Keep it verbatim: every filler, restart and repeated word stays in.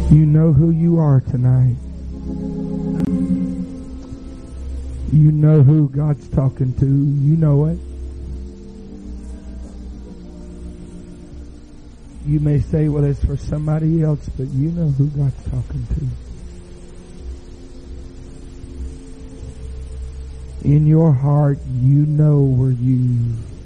You know who you are tonight. You know who God's talking to. You know it. You may say, well, it's for somebody else, but you know who God's talking to. In your heart, you know where you